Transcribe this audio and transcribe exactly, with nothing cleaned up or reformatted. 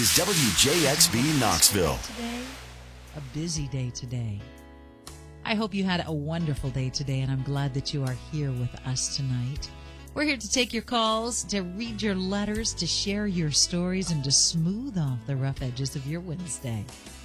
is W J X B Knoxville. Today, a busy day today. I hope you had a wonderful day today, and I'm glad that you are here with us tonight. We're here to take your calls, to read your letters, to share your stories, and to smooth off the rough edges of your Wednesday.